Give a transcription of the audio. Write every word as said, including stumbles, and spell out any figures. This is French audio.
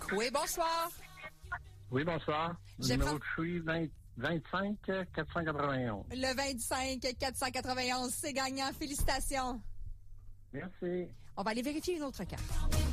Oui, bonsoir. Oui, bonsoir. Je Numéro prends- de chui vingt, vingt-cinq quatre cent quatre-vingt-onze. Le vingt-cinq quatre cent quatre-vingt-onze, c'est gagnant. Félicitations. Merci. On va aller vérifier une autre carte.